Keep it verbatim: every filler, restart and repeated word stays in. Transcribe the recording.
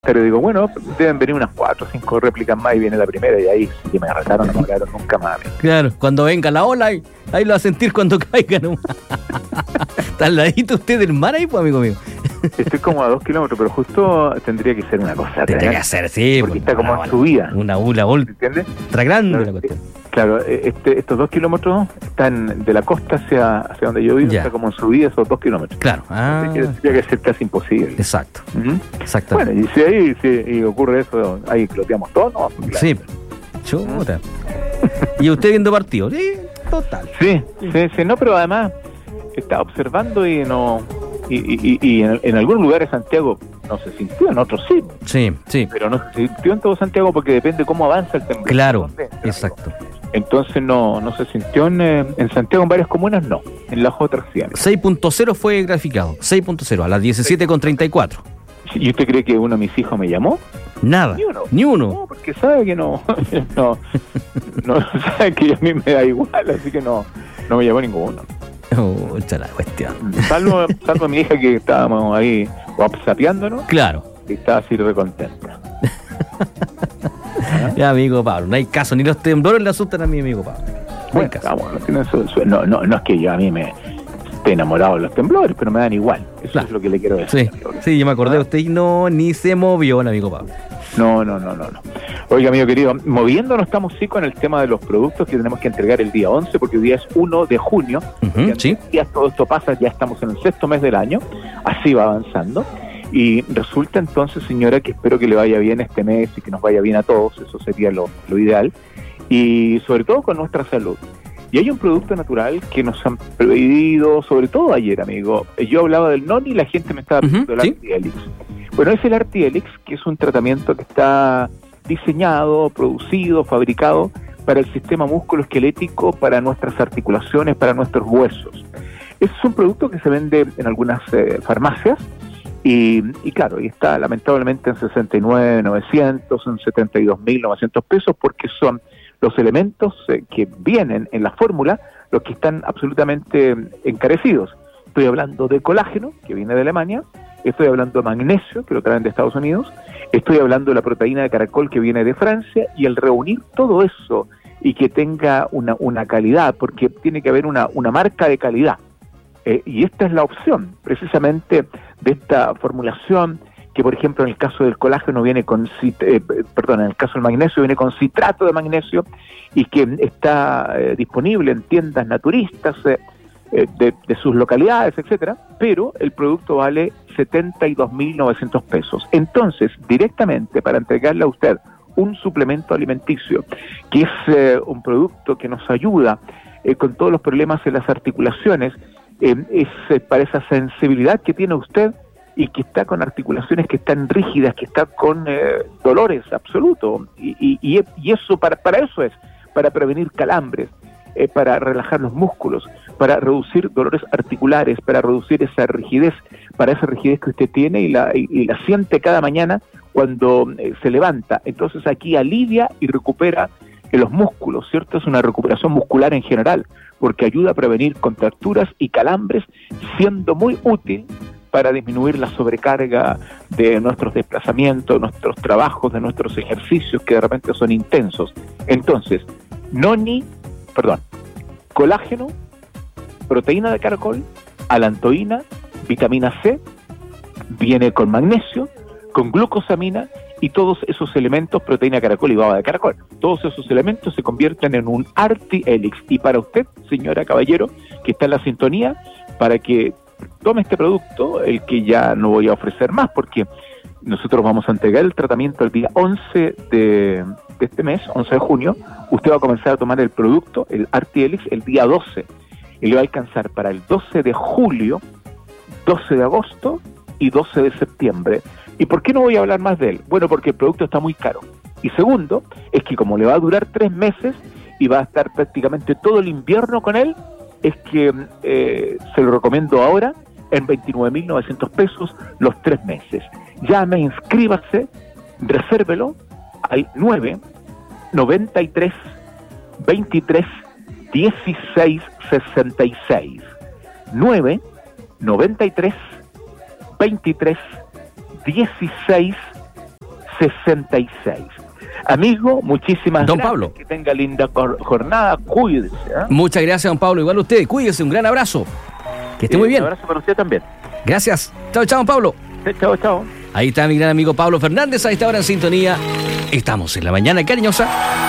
Pero digo, bueno, deben venir unas cuatro o cinco réplicas más y viene la primera y ahí sí que me arrestaron, no me hablaron nunca más. Claro, cuando venga la ola, ahí, ahí lo va a sentir cuando caiga nomás. Está al ladito usted del mar ahí, pues, amigo mío. Estoy como a dos kilómetros, pero justo tendría que ser una cosa. Tendría que hacer, sí. Porque pues, está como una, en subida. Una ula, volta. ¿Entiendes? Está grande Claro, la cuestión. Claro, este, estos dos kilómetros están de la costa hacia, hacia donde yo vivo, Ya. está como en subida esos dos kilómetros. Claro. Ah, Así que tendría que ser casi imposible. exacto. ¿Mm? Exactamente. Bueno, y si ahí si, y ocurre eso, ahí cloteamos todo, ¿no? Claro. Sí, chuta. ¿Y usted viendo partido? Sí, total. Sí, sí, sí, no, pero además estaba observando y no y, y, y, y en, en algunos lugares Santiago no se sintió, en otros sí, Sí, sí. pero no se sintió en todo Santiago porque depende cómo avanza el temblor. Claro, ¿Dónde? exacto. Entonces no no se sintió en, eh, en Santiago, en varias comunas no, en las otras sí. seis punto cero fue graficado. seis punto cero a las diecisiete con treinta y cuatro. ¿Y usted cree que uno de mis hijos me llamó? Nada. Ni uno. Ni uno. No, porque sabe que no, no, no sabe que a mí me da igual, así que no, no me llamó ninguno. Oh, echa la cuestión. Salvo, salvo mi hija que estábamos ahí whatsappeándonos Claro. y estaba así recontenta. Ya, amigo Pablo, no hay caso, ni los temblores le asustan a mi amigo Pablo. No hay Bueno, caso. vamos, no, tiene su- su- no, no, no es que yo a mí me esté enamorado de los temblores, pero me dan igual. Eso Claro. es lo que le quiero decir. Sí, sí, yo me acordé de usted y no, ni se movió el amigo Pablo. No, no, no, no, no. Oiga, amigo querido, moviéndonos estamos sí con el tema de los productos que tenemos que entregar el día once, porque hoy día es uno de junio. Ujú, Ya sí. ya todo esto pasa, ya estamos en el sexto mes del año, así va avanzando. Y resulta entonces, señora, que espero que le vaya bien este mes y que nos vaya bien a todos, eso sería lo, lo ideal, y sobre todo con nuestra salud. Y hay un producto natural que nos han pedido, sobre todo ayer, amigo. Yo hablaba del noni y la gente me estaba pidiendo Ujú, el sí. Artielix. Bueno, es el Artielix, que es un tratamiento que está diseñado, producido, fabricado para el sistema músculo-esquelético, para nuestras articulaciones, para nuestros huesos. Es un producto que se vende en algunas eh, farmacias y, y claro, y está lamentablemente en sesenta y nueve mil novecientos, en setenta y dos mil novecientos pesos, porque son los elementos eh, que vienen en la fórmula los que están absolutamente encarecidos. Estoy hablando de colágeno, que viene de Alemania, estoy hablando de magnesio, que lo traen de Estados Unidos, estoy hablando de la proteína de caracol, que viene de Francia, y el reunir todo eso y que tenga una, una calidad, porque tiene que haber una, una marca de calidad. Eh, y esta es la opción, precisamente, de esta formulación, que por ejemplo en el caso del colágeno viene con, cit- eh, perdón, en el caso del magnesio viene con citrato de magnesio, y que está eh, disponible en tiendas naturistas, eh, eh, de, de sus localidades, etcétera, pero el producto vale setenta y dos mil novecientos pesos. Entonces, directamente para entregarle a usted un suplemento alimenticio, que es eh, un producto que nos ayuda eh, con todos los problemas en las articulaciones, eh, es eh, para esa sensibilidad que tiene usted y que está con articulaciones que están rígidas, que está con eh, dolores absolutos, y, y, y, y eso para, para eso es, para prevenir calambres, eh, para relajar los músculos, para reducir dolores articulares, para reducir esa rigidez, para esa rigidez que usted tiene y la, y, y la siente cada mañana cuando eh, se levanta. Entonces aquí alivia y recupera eh, los músculos, ¿cierto? Es una recuperación muscular en general, porque ayuda a prevenir contracturas y calambres, siendo muy útil para disminuir la sobrecarga de nuestros desplazamientos, nuestros trabajos, de nuestros ejercicios que de repente son intensos. Entonces, noni, perdón, colágeno, proteína de caracol, alantoína, vitamina C, viene con magnesio, con glucosamina y todos esos elementos, proteína de caracol y baba de caracol, todos esos elementos se convierten en un Artielix. Y para usted, señora caballero, que está en la sintonía, para que tome este producto, el que ya no voy a ofrecer más, porque nosotros vamos a entregar el tratamiento el día once de, de este mes, once de junio. Usted va a comenzar a tomar el producto, el Artielix, el día doce, y le va a alcanzar para el doce de julio, doce de agosto y doce de septiembre. ¿Y por qué no voy a hablar más de él? Bueno, porque el producto está muy caro. Y segundo, es que como le va a durar tres meses y va a estar prácticamente todo el invierno con él, es que eh, se lo recomiendo ahora en veintinueve mil novecientos pesos los tres meses. Llame, inscríbase, resérvelo al nueve noventa y tres veintitrés dieciséis sesenta y seis. nueve noventa y tres veintitrés dieciséis sesenta y seis. Amigo, muchísimas don gracias. Pablo. Que tenga linda jornada. Cuídese. ¿eh? Muchas gracias, don Pablo. Igual usted. Cuídese. Un gran abrazo. Que esté Sí, muy bien. Un abrazo para usted también. Gracias. Chao, chao, don Pablo. Sí, chao, chao. Ahí está mi gran amigo Pablo Fernández. A esta hora en sintonía. Estamos en la mañana cariñosa.